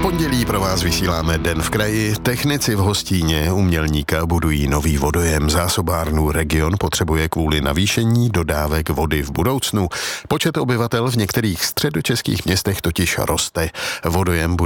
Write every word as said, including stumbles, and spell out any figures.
pondělí pro vás vysíláme Den v kraji. Technici v Hostíně Umělníka budují nový vodojem. Zásobárnu Region potřebuje kvůli navýšení dodávek vody v budoucnu. Počet obyvatel v některých středočeských městech totiž roste. Vodojem bude